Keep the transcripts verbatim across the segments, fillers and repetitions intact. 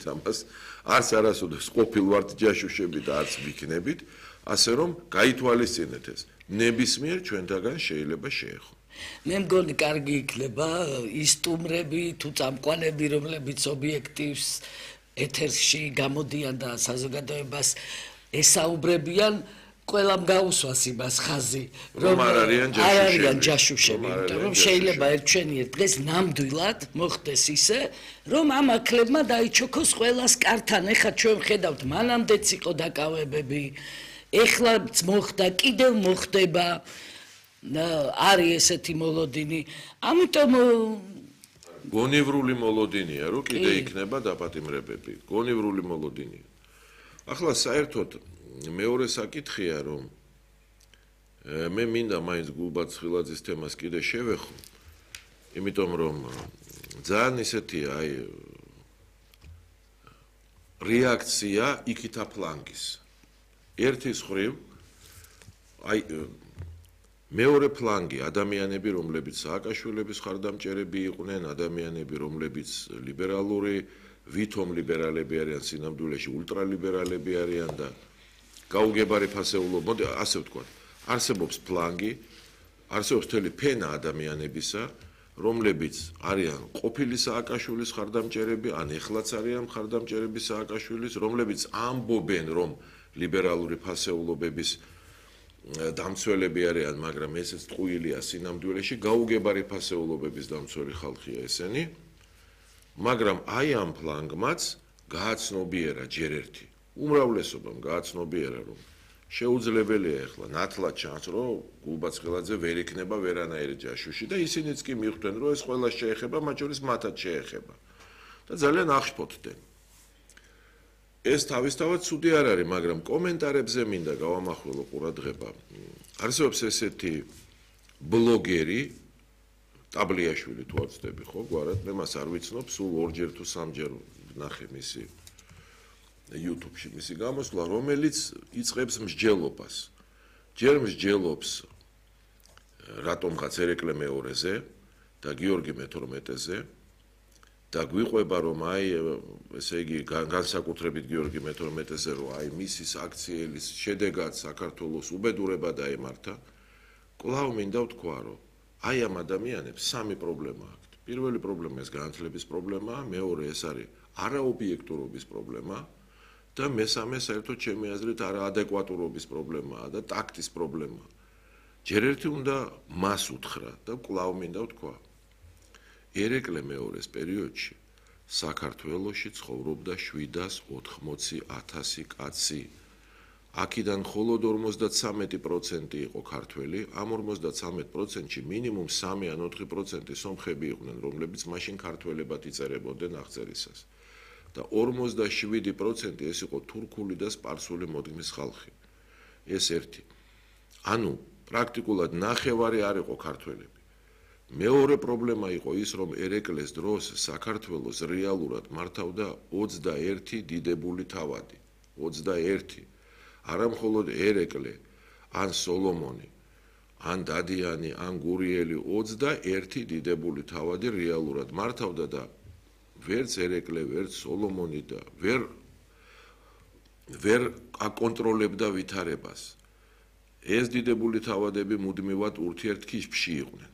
ამას არც არასოდეს ყოფილ ვართ ჯაშუშები და არც ვიქნებით, ასე რომ გაითვალისწინეთ ეს. ნებისმიერ ჩვენთაგან შეიძლება შეეხო. მე მგონი კარგი იქნება ის სტუმრები თუ წამყვანები, რომლებიც ობიექტივს ეთერში გამოდიან და საზოგადოებას ესაუბრებიან, ყველამ გაუსვას იმას ხაზი, რომ არ არიან ჯაშუშები, იმიტომ რომ შეიძლება ერთჩვენიერ დღეს ნამდვილად მოხდეს ისე, რომ ამ აქლებმა დაიჩოქოს ყველას კართან. ეხლა ჩვენ ვხედავთ, მანამდეც იყო დაკავებები, ეხლაც მოხდა, კიდევ მოხდება, არის ესეთი მოლოდინი. ამიტომ გონივრული მოლოდინია, რომ კიდე იქნება დაპატიმრებები. გონივრული მოლოდინია. ახლა საერთოდ მეორე საკითხია, რომ მე მინდა მაინც გულბად ხილაძის თემას კიდე შევეხო, იმიტომ რომ ძალიან ისეთია, აი რეაქცია იქითა ფლანგის. ერთის ხრივ აი მეორე ფლანგი ადამიანები, რომლებიც სააკაშვილების ხარდამჭერები იყვნენ, ადამიანები, რომლებიც ლიბერალური, ვითომ ლიბერალები არიან, სინამდვილეში ულტრალიბერალები არიან და გაუგებარი ფასეულობა, მოდი ასე ვთქვათ, არსებობს ფლანგი, არსებობს მთელი ფენა ადამიანებისა, რომლებიც არიან ყოფილი სააკაშვილის ხარდამჭერები, ან ეხლაც არიან ხარდამჭერები სააკაშვილის, რომლებიც ამბობენ, რომ ლიბერალური ფასეულობების დამცველები არიან, მაგრამ ესეც ტყუილია სინამდვილეში, გაუგებარი ფასეულობების დამცველი ხალხია ესენი, მაგრამ აი ამ ფლანგმაც გააცნობიერა ჯერ ერთი. უმრავლესობამ გააცნობიერა, რომ შეუძლებელია ახლა ნათლად ჩანს, რომ გულბად ხილაძე ვერ იქნება ვერანაირი ჯაშუში და ისინიც კი მიხვდნენ, რომ ეს ყველას შეეხება, მათ შორის მათაც შეეხება. და ძალიან აღშფოთდნენ. ეს თავისთავად ცუდი არ არის, მაგრამ კომენტარებზე მინდა გავამახვილო ყურადღება. არსებობს ესეთი ბლოგერი, ტაბლიაშვილი თუ არ ვცდები, ხო, გვარად, მე მას არ ვიცნობ, სულ ორჯერ თუ სამჯერ ვნახე მისი YouTube-ში მისი გამოსვლა, რომელიც იწყებს მსჯელობას. ჯერ მსჯელობს რატომღაც ერეკლე მეორეზე და გიორგი მეთორმეტეზე და გვიყვება, რომ აი, ესე იგი, განსაკუთრებით გიორგი მეთორმეტეზე, რომ აი მისის აქციელის შედეგად საქართველოს უბედურება დაემართა, კვლავ მინდა ვთქვა, რომ აი ამ ადამიანებს სამი პრობლემა აქვთ. პირველი პრობლემა ეს განათლების პრობლემაა, მეორე ეს არის არაობიექტურობის პრობლემა და მესამე საერთოდ ჩემი აზრით არაადეკვატურობის პრობლემაა და ტაქტის პრობლემა. ჯერ ერთი უნდა მას უთხრა და კვლავ მინდა ვთქვა. ერეკლე მეორეს პერიოდში საქართველოში ცხოვრობდა შვიდას ოთხმოცი ათასი კაცი. აქედან მხოლოდ ორმოცდათსამეტი პროცენტი იყო ქართველი, ამ ორმოცდათსამეტ პროცენტში მინიმუმ სამი ან ოთხი პროცენტი სომხები იყვნენ, რომლებიც მაშინ ქართველებად იწერებოდნენ აღწერისას. და ორმოცდაშვიდი პროცენტი ეს იყო თურქული და სპარსული მოდგმის ხალხი. ეს ერთი. ანუ პრაქტიკულად ნახევარი არ იყო ქართველები. მეორე პრობლემა იყო ის, რომ ერეკლეს დროს საქართველოს რეალურად მართავდა ოცდაერთი დიდებული თავადი. ოცდაერთი. არა მხოლოდ ერეკლე, ან სოლომონი, ან დადიანი, ან გურიელი, ოცდაერთი დიდებული თავადი რეალურად მართავდა და ვერც ერეკლე, ვერც სოლომონი და ვერ ვერ აკონტროლებდა ვითარებას. ეს დიდებული თავადები მუდმივად ურთიერთქიშში იყვნენ.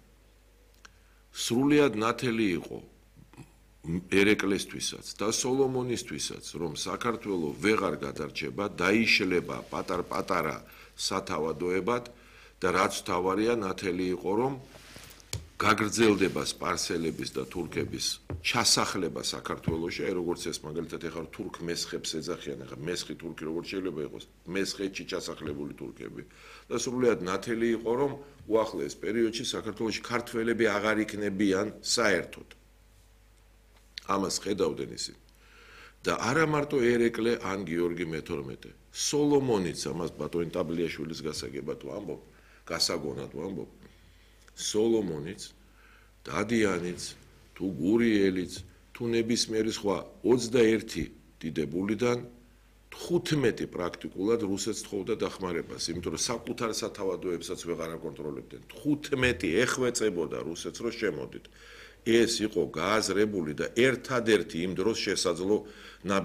სრულიად ნათელი იყო ერეკლესთვისაც და სოლომონისთვისაც, რომ საქართველო ვეღარ გადარჩება, დაიშლება პატარ-პატარა სათავადოებად და რაც თავარია ნათელი იყო, რომ გაგრძელდება სპარსელების და თურქების ჩასახლება საქართველოში, აი როგორც ეს მაგალითად ეხლა თურქ მესხებს ეძახიან, ეხლა მესხი თურქი როგორც შეიძლება იყოს, მესხეთში ჩასახლებული თურქები და სრულიად ნათელი იყო, რომ უახლოეს პერიოდში საქართველოში ქართველები აღარ იქნებიან საერთოდ. ამას ხედავდნენ ისინი. და არა მარტო ერეკლე ან გიორგი მეთორმეტე, სოლომონიც ამას ბატონი ტაბლიაშვილის გასაგებად ვამბობ, გასაგონად ვამბობ. სოლომონიც, დადიანიც, თუ გურიელიც, თუ ნებისმიერი სხვა ოცდაერთი დიდებულიდან თხუთმეტი პრაქტიკულად რუსეთს თხოვდა დახმარებას, იმიტომ რომ საკუთარ სათავადოებსაც ვეღარ აკონტროლებდნენ. თხუთმეტი ეხვეწებოდა რუსეთს, რომ შემოდით. ეს იყო გააზრებული და ერთადერთი იმ დროს შესაძლო